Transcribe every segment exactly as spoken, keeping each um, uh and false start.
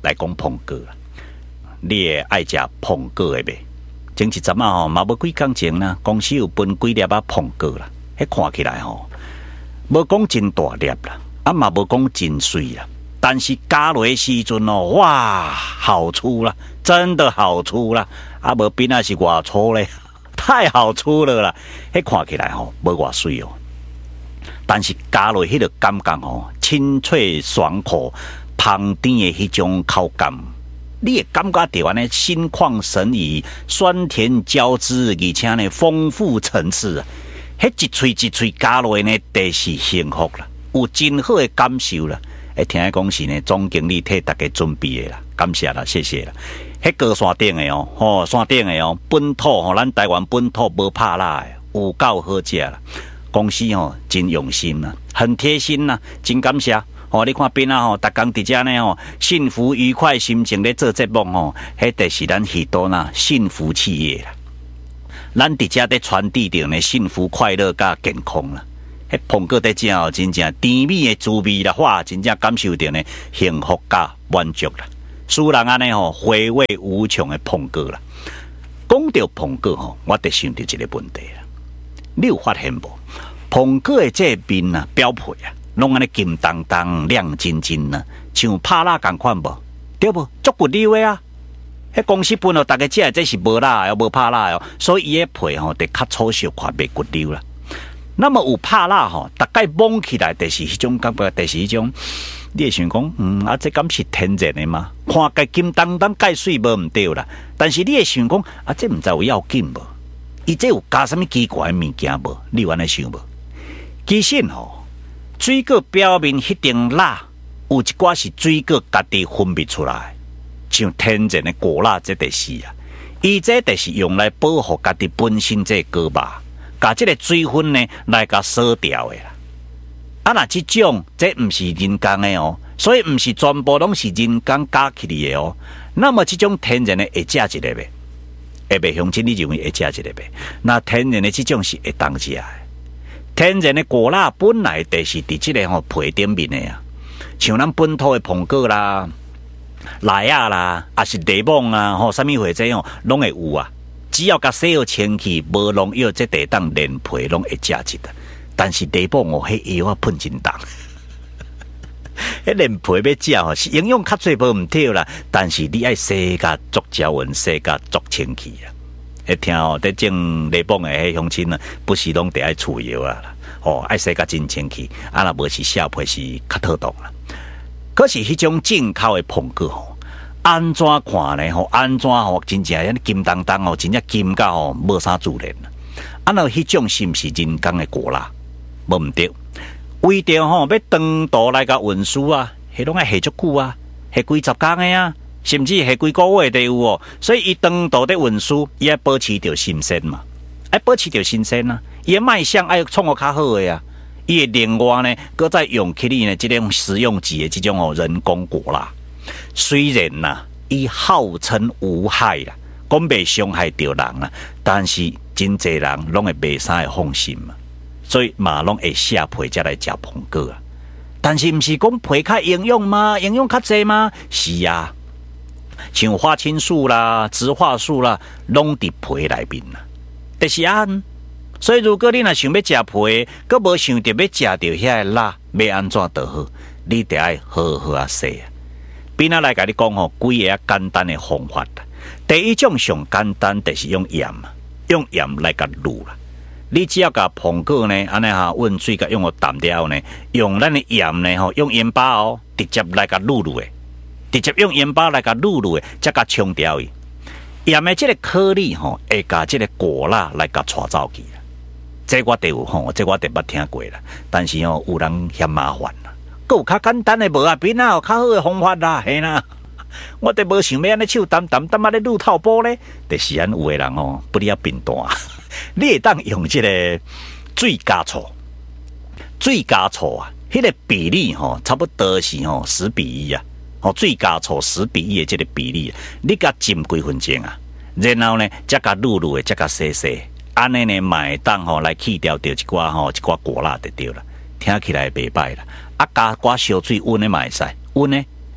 来讲膨哥啦，你会爱食膨哥的袂？前一阵啊吼，嘛无几工前啦，公司有分几粒啊膨哥啦，迄看起来吼，无讲真大粒啦，啊嘛无讲真水啦，但是加落的时阵哦，哇，好粗啦，真的好粗啦，啊无边啊是偌粗咧，太好粗了啦，迄看起来吼无偌水哦，但是加落迄个感觉吼，清脆爽口，香甜的迄种口感。你会感觉到安尼心旷神怡，酸甜交织，而且呢丰富层次啊！迄一喙一喙加落呢，就是幸福啦，有真好的感受啦。诶，听讲是呢，总经理替大家准备的啦，感谢啦，谢谢啦。迄高山顶的哦，吼山顶的哦，本土吼，咱台湾本土无拍辣的，有够好食啦。公司吼真用心啦，很贴心啦，真感谢。哦，你看边啊吼，逐工伫遮呢吼，幸福愉快心情咧做节目吼，迄就是咱许多呐幸福企业啦。咱伫遮咧传递着呢幸福快乐甲健康啦。迄碰过伫遮吼，真正甜美的滋味啦，哇，真正感受到呢幸福甲满足啦。使人安尼吼回味无穷的碰过啦。讲到碰过吼，我得想到一个问题啦。你有发现无？碰过的这面啊标配啊。拢安尼金当当、亮晶晶啊，像拍蜡共款无？对无？足骨溜的啊！迄公司分哦，大家食这是无蜡的，无拍蜡的哦，所以伊的皮吼得较粗小块，袂骨溜啦。那么有拍蜡吼，大概摸起来就是迄种感觉，就是迄种，你会想讲，嗯啊，这敢是天然的吗？看个金当当、介水无毋对啦。但是你会想讲，啊，这毋知有要紧无？伊这有加什么奇怪的物件无？你有安尼想无？其实吼。水果表面迄层蜡，有一寡是水果家己分泌出来，像天然的果蜡，这就是啊。伊这就是用来保护家己本身这果肉，甲这个水分呢来甲锁掉的啦。啊，那这种这毋是人工的哦，所以毋是全部拢是人工加起来的哦。那么这种天然的会食一个袂？会袂乡亲？你认为会食一个袂？那天然的这种是会当食的。天然的果蜡本来就是伫即个吼皮顶面的啊，像咱本土的苹果啦、梨啊啦，也是柠檬啊，吼，啥物货这吼拢会有啊。只要甲洗好清气，无农药，这地当连皮拢会食一的。但是柠檬哦，迄药啊喷真重，迄连皮要食吼是营养较侪无毋对啦，但是你爱洗甲足胶纹，洗甲足清气啊。会听哦，在种柠檬的迄乡亲啊，不是拢得爱除药啊啦，哦，爱洗甲真清气，啊，若无是下皮是较透冻啦。可是迄种进口的苹果吼，安怎看呢？吼，安怎吼，真正迄金当当哦，真正金到吼无啥自然啦。啊，那迄种是毋是人工的果蜡？无毋对，为着吼要长途来甲运输啊，迄拢爱下足久啊，下几十工的啊。甚至下几个月都有哦，所以伊长途的运输，伊要保持着新鲜嘛，爱保持着新鲜啊。伊的卖相爱创个较好的啊，伊的另外呢，搁再用起哩呢，这种食用级的这种哦人工果蜡，虽然呐、啊，伊号称无害啦，讲袂伤害着人啦，但是真侪人拢会袂使会放心嘛，所以嘛拢会下皮才来食苹果啊。但是毋是讲皮较营养吗？营养较济吗？是啊。像花青素啦、植化素啦，拢伫皮内面啦，就是安。所以如果你若想要食皮，佮无想着要食着遐个蜡，要安怎都好，你得爱好好啊洗啊。边仔来甲你讲吼，几个简单的方法啦。第一种上简单，就是用盐啊，用盐来甲卤啦。你只要甲苹果呢，安尼哈温水甲用个淡了呢，用咱的盐呢吼，用盐巴哦，直接来甲卤卤的。直接用盐巴来甲卤卤的，再甲冲掉伊。盐的这个颗粒吼，会甲这个果蜡来甲带走去啦。这我得有吼，这我得捌听过啦。但是吼，有人嫌麻烦啦。佮有较简单的无啊？边啊有较好的方法啦，嘿啦。我得无想要安尼手淡淡淡啊咧卤透煲咧，就是咱有的人哦，不哩要变大。你会当用这个水加醋，水加醋啊，迄、那个比例吼，差不多是吼十比一啊。哦，水加醋十比一的这个比例，你甲浸几分钟啊？然后呢，再甲卤卤的，再甲洗洗，安尼呢，买当吼来去掉掉一寡吼一寡果蜡就对了，听起来袂歹啦。啊，加寡烧水温的嘛会使，温的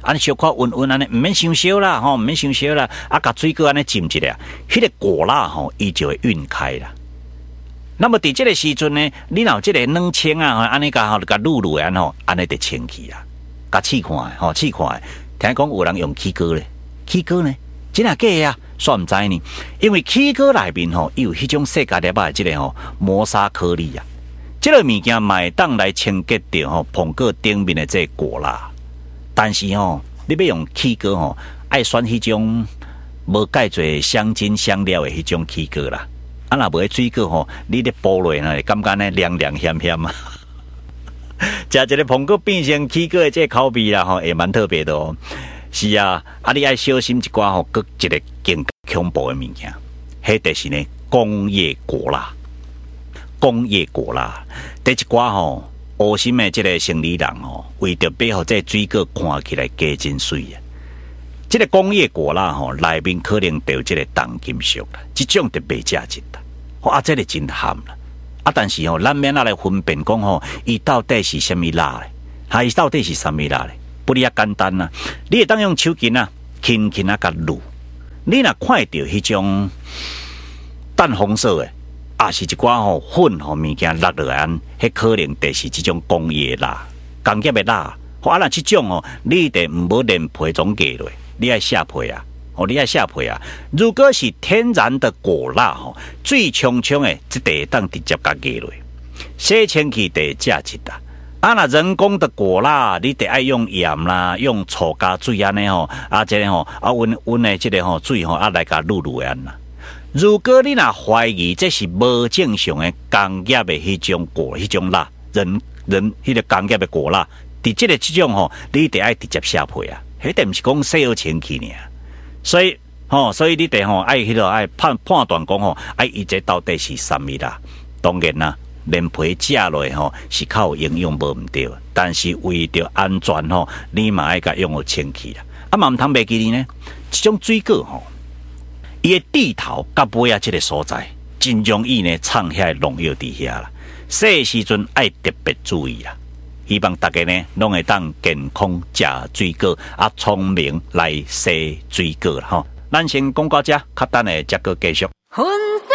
安尼小可温温安尼，唔免伤烧啦，吼，唔免伤烧啦，啊，甲水果安尼浸一下，迄、那个果蜡吼，伊就会晕开啦。那么伫即个时阵呢，你若有即个软清啊，安尼甲吼，甲撸撸安吼，安尼就清气啊，甲试看吼，试看。听讲有人用起膏咧，起膏呢，真啊假啊？煞毋知呢，因为起膏内面吼，有迄种细粒粒的即个吼磨砂颗粒啊，即、这个物件会当来清洁掉吼苹果顶面的这个果蜡。但是吼，你要用起膏吼，爱选迄种无介侪香精香料的迄种起膏啦。啊，若无迄水果吼，你咧剥落呢，感觉呢凉凉咸咸啊。食一个苹果变成起果的这个口味啦，吼，也蛮特别的哦。是啊，啊，你爱小心一寡吼，搁一个更恐怖的物件，迄就是呢工业果蜡。工业果蜡，第一寡吼，黑心的这个生理人吼，为着要互这水果看起来加真水啊。这个工业果蜡吼，内面可能有这个重金属啦，这种就袂正直啦。啊，这个真咸啦。啊，但是吼，咱免啊来分辨讲吼，伊到底是什么蜡咧？哈，伊到底是什么蜡咧？不哩啊简单啊，你会当用手巾啊，轻轻啊甲撸。你若看到迄种淡红色的，啊是一寡吼粉吼物件落落来，迄可能就是这种工业蜡、工业的蜡。啊，那这种哦，你得唔好连皮总给落，你爱下皮啊。哦，你爱下皮啊！如果是天然的果蜡吼，水冲冲的，即地当直接甲加落，洗清气得价值啦。啊，那人工的果蜡，你得爱用盐啦，用醋加水安尼吼，啊，这个吼，啊温温的这个吼水吼，啊来甲卤卤安啦。如果你若怀疑这是无正常的工业的迄种果，迄种蜡，人人迄、那个工业的果蜡，伫这个这种吼，你得爱直接下皮啊，迄点毋是讲洗好清气呢。所以，吼、哦，所以你得吼爱迄个爱判判断讲吼，爱伊这到底是什么啦？当然啦，连皮食落吼是较有营养无毋对，但是为着安全吼，你嘛爱甲用好清气啦。啊，嘛毋通袂记哩呢，这种水果吼，伊的蒂头甲尾啊，这个所在，真容易呢藏遐农药伫遐啦。洗时阵爱特别注意啦。希望大家呢，拢会当健康食水果，啊，聪明来洗水果啦吼。咱先讲到这，较等下再个继续。